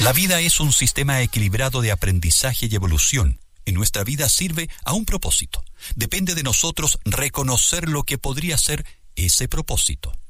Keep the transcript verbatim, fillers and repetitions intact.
La vida es un sistema equilibrado de aprendizaje y evolución. En nuestra vida sirve a un propósito. Depende de nosotros reconocer lo que podría ser ese propósito.